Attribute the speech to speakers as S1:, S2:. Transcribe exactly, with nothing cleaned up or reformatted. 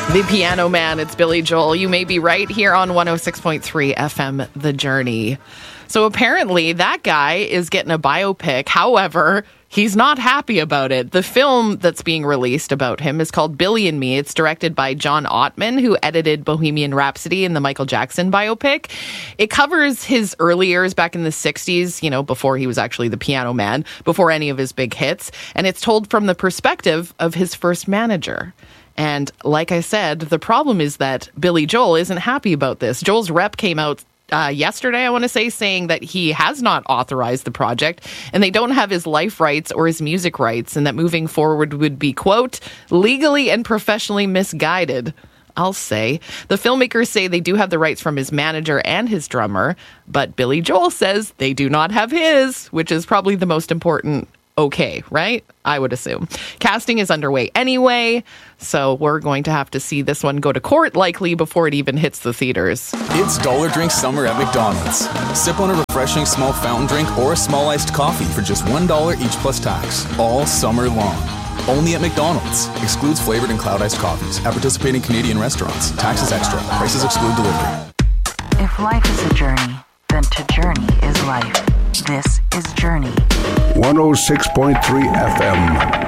S1: The Piano Man, it's Billy Joel. You may be right here on one oh six point three F M, The Journey. So apparently that guy is getting a biopic. However, he's not happy about it. The film that's being released about him is called Billy and Me. It's directed by John Ottman, who edited Bohemian Rhapsody and the Michael Jackson biopic. It covers his early years back in the sixties, you know, before he was actually the Piano Man, before any of his big hits. And it's told from the perspective of his first manager. And like I said, the problem is that Billy Joel isn't happy about this. Joel's rep came out uh, yesterday, I want to say, saying that he has not authorized the project and they don't have his life rights or his music rights, and that moving forward would be, quote, legally and professionally misguided. I'll say. The filmmakers say they do have the rights from his manager and his drummer, but Billy Joel says they do not have his, which is probably the most important. Okay, right? I would assume. Casting is underway anyway, so we're going to have to see this one go to court likely before it even hits the theaters.
S2: It's Dollar Drink Summer at McDonald's. Sip on a refreshing small fountain drink or a small iced coffee for just one dollar each plus tax, all summer long. Only at McDonald's. Excludes flavored and cloud iced coffees at participating Canadian restaurants. Taxes extra. Prices exclude delivery.
S3: If life is a journey, then to journey is life. This is Journey.
S4: one oh six point three F M.